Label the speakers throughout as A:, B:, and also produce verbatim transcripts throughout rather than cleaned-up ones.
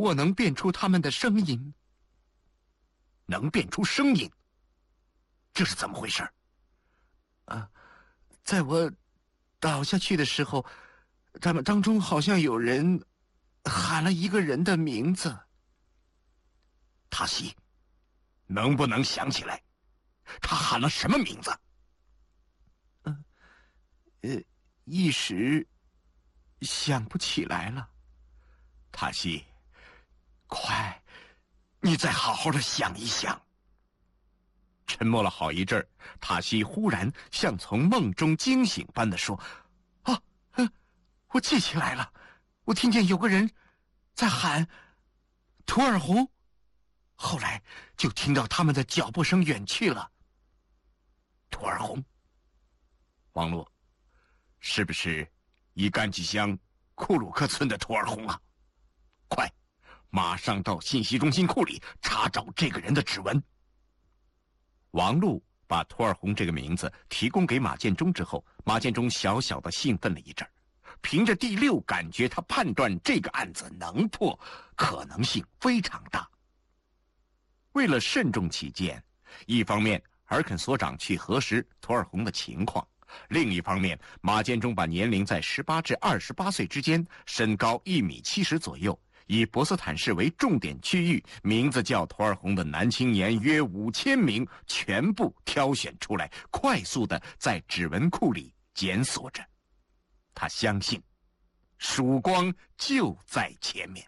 A: 我能辨出他们的声音。
B: 能辨出声音？这是怎么回事？
A: 啊，在我倒下去的时候，他们当中好像有人喊了一个人的名字。
B: 塔西，能不能想起来他喊了什么名字？
A: 嗯，呃，一时想不起来了。
B: 塔西，快，你再好好的想一想。沉默了好一阵儿，塔西忽然像从梦中惊醒般的说：“
A: 啊，呃，我记起来了，我听见有个人在喊图尔洪，后来就听到他们的脚步声远去了。”
B: 图尔洪，王洛，是不是伊干吉乡库鲁克村的图尔洪啊？快，马上到信息中心库里查找这个人的指纹。王璐把图尔洪这个名字提供给马建忠之后，马建忠小小的兴奋了一阵儿，凭着第六感觉，他判断这个案子能破，可能性非常大。为了慎重起见，一方面尔肯所长去核实图尔洪的情况，另一方面马建忠把年龄在十八至二十八岁之间，身高一米七十左右，以博斯坦市为重点区域，名字叫图尔洪的男青年约五千名，全部挑选出来，快速的在指纹库里检索着。他相信曙光就在前面。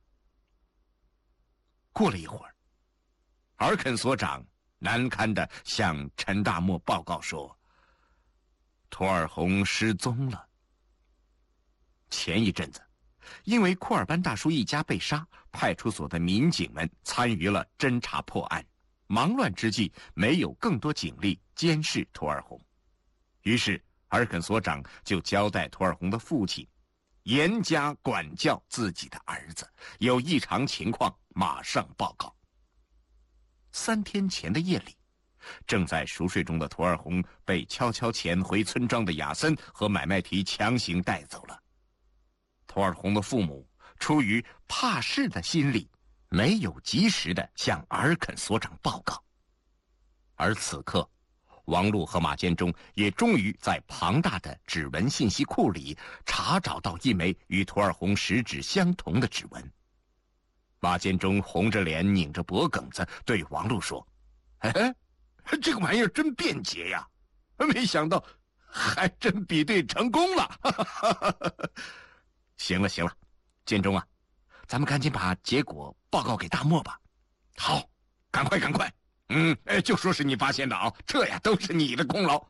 B: 过了一会儿，尔肯所长难堪地向陈大漠报告说，图尔洪失踪了。前一阵子因为库尔班大叔一家被杀，派出所的民警们参与了侦查破案，忙乱之际没有更多警力监视图尔洪，于是尔肯所长就交代图尔洪的父亲严加管教自己的儿子，有异常情况马上报告。三天前的夜里，正在熟睡中的图尔洪被悄悄潜回村庄的亚森和买卖提强行带走了。图尔洪的父母出于怕事的心理，没有及时的向尔肯所长报告。而此刻，王璐和马建忠也终于在庞大的指纹信息库里查找到一枚与图尔洪食指相同的指纹。马建忠红着脸拧着脖梗子对王璐说：“哎，这个玩意儿真便捷呀，没想到还真比对成功了。”行了行了，建忠啊，咱们赶紧把结果报告给大漠吧。好，赶快赶快。嗯，就说是你发现的啊，这呀都是你的功劳。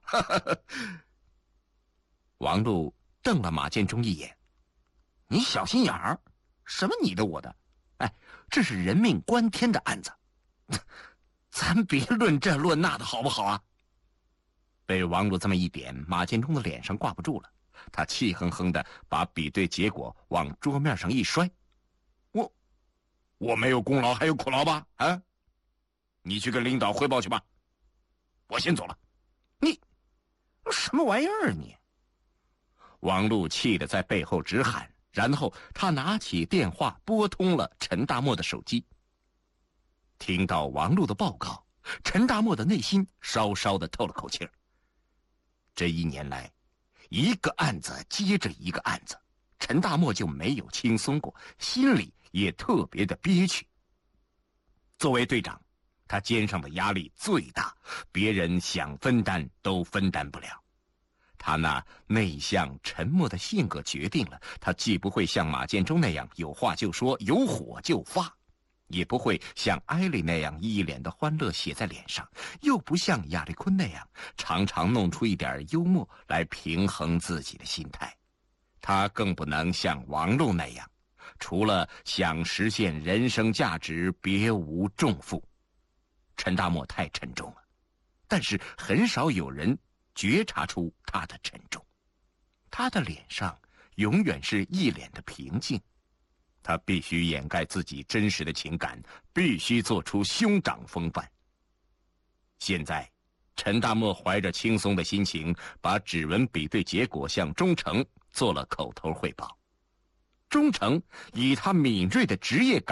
B: 王璐瞪了马建忠一眼：“你小心眼儿，什么你的我的？哎，这是人命关天的案子，咱别论这论那的好不好啊？”被王璐这么一点，马建忠的脸上挂不住了，他气哼哼的把比对结果往桌面上一摔：“我，我没有功劳还有苦劳吧？啊？你去跟领导汇报去吧，我先走了。”“你什么玩意儿你？”王璐气得在背后直喊，然后他拿起电话拨通了陈大漠的手机。听到王璐的报告，陈大漠的内心稍稍的透了口气儿。这一年来，一个案子接着一个案子，陈大漠就没有轻松过，心里也特别的憋屈。作为队长，他肩上的压力最大，别人想分担都分担不了。他那内向沉默的性格决定了，他既不会像马建忠那样有话就说，有火就发，也不会像艾莉那样一脸的欢乐写在脸上，又不像亚历坤那样常常弄出一点幽默来平衡自己的心态。他更不能像王璐那样，除了想实现人生价值别无重负。陈大漠太沉重了，但是很少有人觉察出他的沉重。他的脸上永远是一脸的平静，他必须掩盖自己真实的情感，必须做出兄长风范。现在陈大漠怀着轻松的心情，把指纹比对结果向钟诚做了口头汇报。钟诚以他敏锐的职业感